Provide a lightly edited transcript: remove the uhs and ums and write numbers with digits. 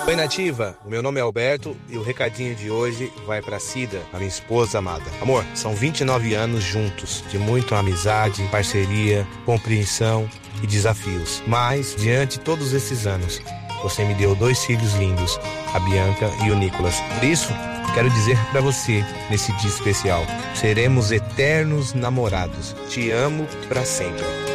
Oi, Nativa, o meu nome é Alberto e o recadinho de hoje vai pra Cida, a minha esposa amada. Amor, são 29 anos juntos, de muita amizade, parceria, compreensão e desafios. Mas, diante de todos esses anos, você me deu 2 filhos lindos, a Bianca e o Nicolas. Por isso, quero dizer pra você, nesse dia especial, seremos eternos namorados. Te amo pra sempre.